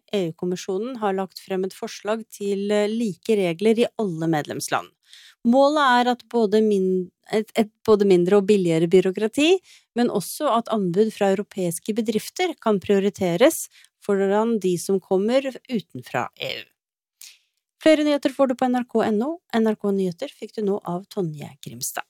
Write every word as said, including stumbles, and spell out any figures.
EU-kommisjonen har lagt frem et forslag til like regler i alle medlemsland. Målet er at både, min, et, et både mindre og billigere byråkrati, men også at anbud fra europeiske bedrifter kan prioriteres foran de som kommer utenfra E U. Flere nyheter får du på N R K punktum N O. N R K Nyheter fikk du nå av Tonje Grimstad.